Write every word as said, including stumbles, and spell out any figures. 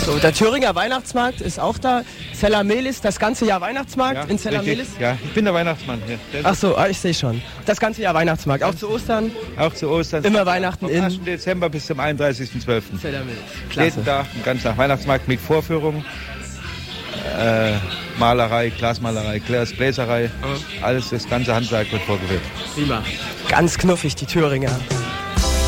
So, der Thüringer Weihnachtsmarkt ist auch da. Zellamelis, das ganze Jahr Weihnachtsmarkt Ja, in Zellamelis? richtig. Ja, ich bin der Weihnachtsmann hier. Der Ach so, ah, ich sehe schon. Das ganze Jahr Weihnachtsmarkt, auch zu Ostern? Auch zu Ostern. Immer Weihnachten Vom in ersten Dezember bis zum einunddreißigsten zwölften Zellamelis. Klasse. Jeden Tag, den ganzen Tag Weihnachtsmarkt mit Vorführung, äh, Malerei, Glasmalerei, Glasbläserei, alles, das ganze Handwerk wird vorgeführt. Prima. Ganz knuffig, die Thüringer.